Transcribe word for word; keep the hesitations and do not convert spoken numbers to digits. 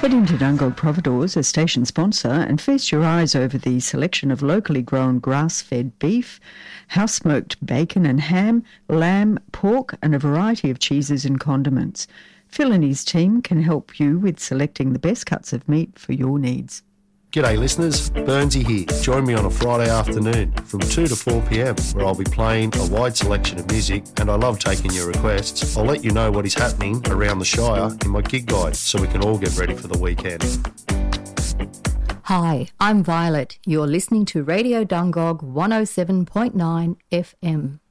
Head into Dungog Providores, a station sponsor, and feast your eyes over the selection of locally grown grass-fed beef, house-smoked bacon and ham, lamb, pork, and a variety of cheeses and condiments. Phil and his team can help you with selecting the best cuts of meat for your needs. G'day listeners, Burnsy here. Join me on a Friday afternoon from two to four p m where I'll be playing a wide selection of music, and I love taking your requests. I'll let you know what is happening around the Shire in my gig guide so we can all get ready for the weekend. Hi, I'm Violet. You're listening to Radio Dungog one oh seven point nine F M.